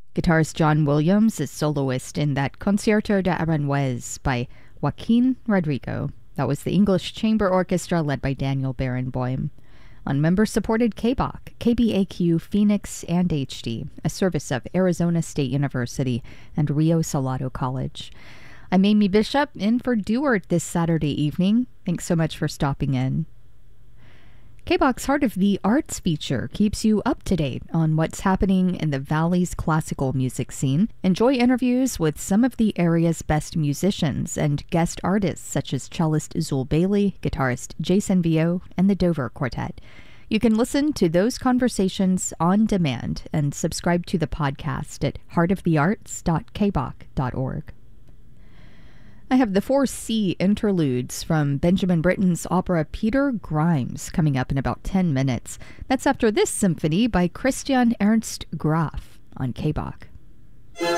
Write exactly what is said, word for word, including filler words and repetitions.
Guitarist John Williams is soloist in that Concierto de Aranjuez by Joaquin Rodrigo. That was the English Chamber Orchestra led by Daniel Barenboim. On member-supported K B O C, K B A Q, Phoenix, and H D, a service of Arizona State University and Rio Salado College. I'm Amy Bishop, in for Duart this Saturday evening. Thanks so much for stopping in. K B O C's Heart of the Arts feature keeps you up to date on what's happening in the Valley's classical music scene. Enjoy interviews with some of the area's best musicians and guest artists such as cellist Zul Bailey, guitarist Jason Vio, and the Dover Quartet. You can listen to those conversations on demand and subscribe to the podcast at heart of the arts dot k b o c dot org. I have the four C interludes from Benjamin Britten's opera Peter Grimes coming up in about ten minutes. That's after this symphony by Christian Ernst Graf on K B O C.